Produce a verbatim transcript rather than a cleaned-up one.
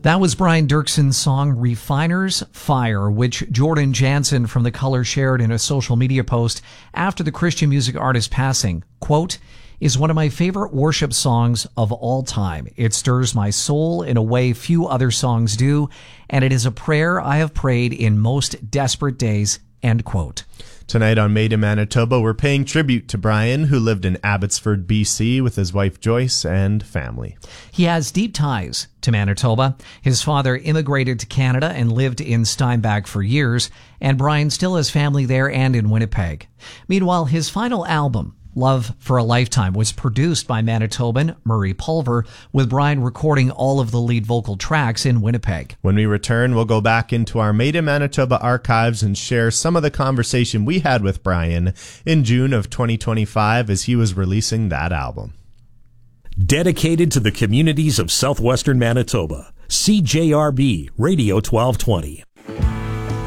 That was Brian Dirkson's song Refiner's Fire, which Jordan Jansen from The Color shared in a social media post after the Christian music artist's passing. Quote, is one of my favorite worship songs of all time. It stirs my soul in a way few other songs do, and it is a prayer I have prayed in most desperate days. End quote. Tonight on Made in Manitoba, we're paying tribute to Brian, who lived in Abbotsford, B C with his wife Joyce and family. He has deep ties to Manitoba. His father immigrated to Canada and lived in Steinbach for years, and Brian still has family there and in Winnipeg. Meanwhile, his final album, Love for a Lifetime, was produced by Manitoban Murray Pulver, with Brian recording all of the lead vocal tracks in Winnipeg. When we return, we'll go back into our Made in Manitoba archives and share some of the conversation we had with Brian in June of twenty twenty-five as he was releasing that album. Dedicated to the communities of southwestern Manitoba, C J R B Radio twelve twenty.